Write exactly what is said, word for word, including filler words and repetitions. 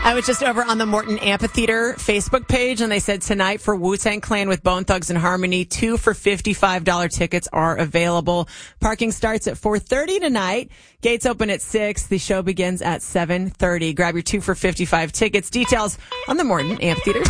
I was just over on the Morton Amphitheater Facebook page, and they said tonight for Wu-Tang Clan with Bone Thugs and Harmony, two for fifty-five dollars tickets are available. Parking starts at four thirty tonight. Gates open at six. The show begins at seven thirty. Grab your two for fifty-five tickets. Details on the Morton Amphitheater.